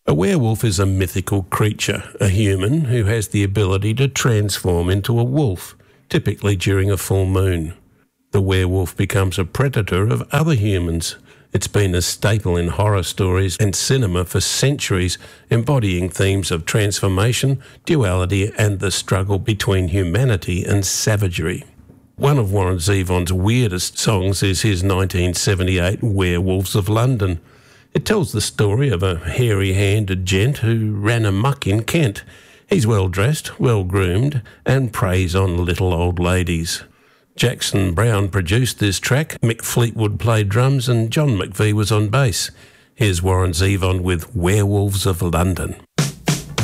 A werewolf is a mythical creature, a human who has the ability to transform into a wolf, typically during a full moon. The werewolf becomes a predator of other humans. It's been a staple in horror stories and cinema for centuries, embodying themes of transformation, duality, and the struggle between humanity and savagery. One of Warren Zevon's weirdest songs is his 1978 Werewolves of London. It tells the story of a hairy-handed gent who ran amok in Kent. He's well-dressed, well-groomed, and preys on little old ladies. Jackson Browne produced this track, Mick Fleetwood played drums, and John McVie was on bass. Here's Warren Zevon with Werewolves of London.